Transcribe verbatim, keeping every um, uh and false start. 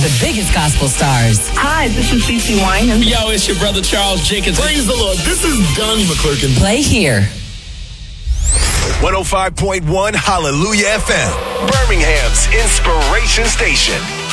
the biggest gospel stars. Hi, this is CeCe Winans. Yo, it's your brother Charles Jenkins. Praise the Lord. This is Donnie McClurkin. Play here. one oh five point one Hallelujah F M, Birmingham's inspiration station.